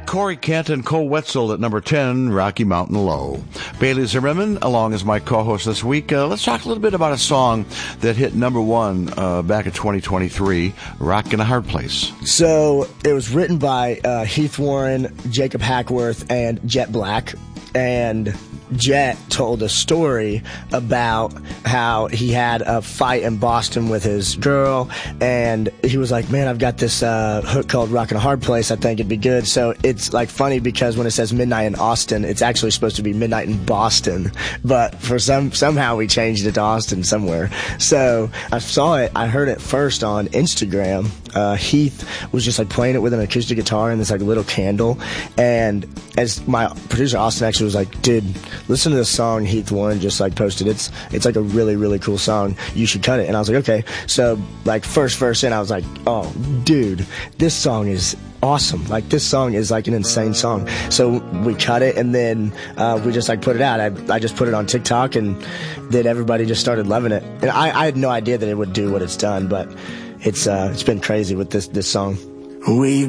Corey Kent and Cole Wetzel at number 10, Rocky Mountain Low. Bailey Zimmerman, along as my co-host this week. Let's talk a little bit about a song that hit number 1 back in 2023, Rock in a Hard Place. So it was written by Heath Warren, Jacob Hackworth, and Jet Black. And Jet told a story about how he had a fight in Boston with his girl, and he was like, man, I've got this hook called Rockin' a Hard Place, I think it'd be good. So it's like funny because when it says midnight in Austin, it's actually supposed to be midnight in Boston, but for somehow we changed it to Austin somewhere. So I saw it, I heard it first on Instagram. Heath was just like playing it with an acoustic guitar and this like little candle, and as my producer Austin actually was like, dude, listen to this song Heath Warren just like posted. It's like a really, really cool song. You should cut it. And I was like, okay. So like first verse in, I was like, oh, dude, this song is awesome. Like this song is like an insane song. So we cut it, and then we just like put it out. I just put it on TikTok, and then everybody just started loving it. And I had no idea that it would do what it's done, but it's been crazy with this song. We've